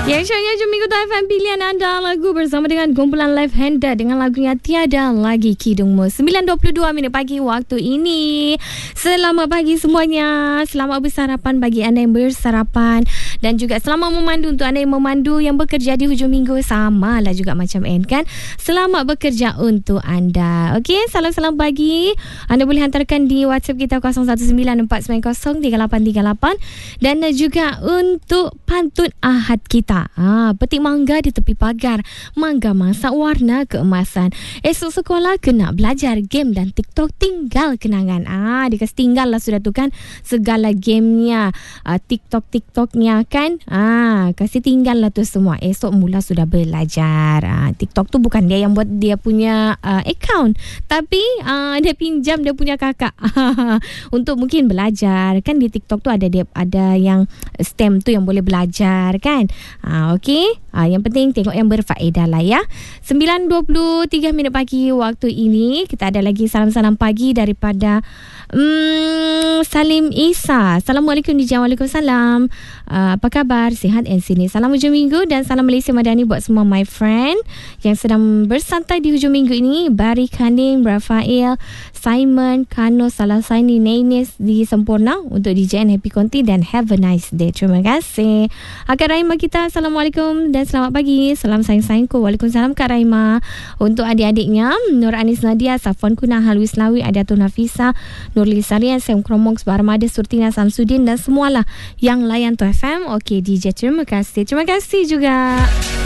Ya, syarnya Hujung Minggu tu FM pilihan anda lagu bersama dengan kumpulan Live Handa dengan lagunya Tiada Lagi Kidungmu. 9.22 minit pagi waktu ini. Selamat pagi semuanya. Selamat bersarapan bagi anda yang bersarapan. Dan juga selamat memandu untuk anda yang memandu, yang bekerja di hujung minggu. Sama lah juga macam N kan. Selamat bekerja untuk anda. Okey, salam-salam pagi. Anda boleh hantarkan di WhatsApp kita 0194903838. Dan juga untuk pantun ahad kita. Petik mangga di tepi pagar, mangga masak warna keemasan. Esok sekolah kena belajar game dan TikTok tinggal kenangan. Dia kasi tinggal lah sudah tu kan segala gamenya, TikToknya kan. Kasi tinggal lah tu semua. Esok mula sudah belajar. TikTok tu bukan dia yang buat dia punya account, tapi dia pinjam dia punya kakak untuk mungkin belajar kan. Di TikTok tu ada yang STEM tu yang boleh belajar kan. Okey, yang penting tengok yang berfaedah lah ya. 9.23 minit pagi waktu ini. Kita ada lagi salam-salam pagi daripada Salim Isa. Assalamualaikum DJ. Waalaikumsalam. Apa khabar? Sihat and sini. Salam hujung minggu dan salam Malaysia Madani buat semua my friend yang sedang bersantai di hujung minggu ini. Bari Khanim, Rafael, Simon, Kano, Salasaini, Naines di Sempurna untuk DJ and Happy Conti dan have a nice day. Terima kasih. Kak Raima kita, Assalamualaikum dan selamat pagi. Salam sayang-sayangku. Waalaikumsalam Kak Raima. Untuk adik-adiknya, Nur Anis Nadia, Safwan Kuna, Halwis Lawi, Adiatun Nafisa, Nurli Sarian, Sam Kromongs, Barmada, Surtina Samsudin dan semualah yang layan tu FM. Okey DJ, terima kasih. Terima kasih juga.